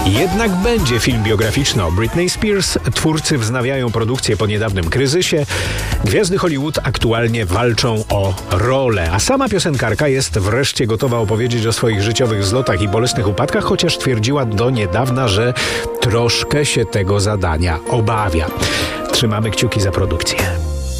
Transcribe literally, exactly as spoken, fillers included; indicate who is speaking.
Speaker 1: Jednak będzie film biograficzny o Britney Spears. Twórcy wznawiają produkcję po niedawnym kryzysie. Gwiazdy Hollywood aktualnie walczą o rolę, a sama piosenkarka jest wreszcie gotowa opowiedzieć o swoich życiowych wzlotach i bolesnych upadkach, chociaż twierdziła do niedawna, że troszkę się tego zadania obawia. Trzymamy kciuki za produkcję.